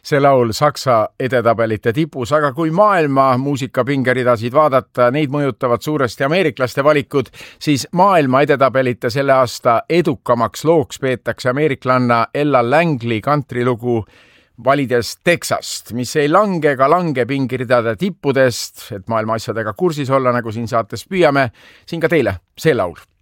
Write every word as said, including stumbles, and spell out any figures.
see laul Saksa edetabelite tipus, aga kui maailma muusikapingeridasid vaadata, neid mõjutavad suuresti ameeriklaste valikud, siis maailma edetabelite selle aasta edukamaks looks peetakse ameeriklanna Ella Langley kantrilugu valides Texast, mis ei lange ega lange pingiridade tippudest, et maailma asjadega kursis olla, nagu siin saates püüame, siin ka teile see laul.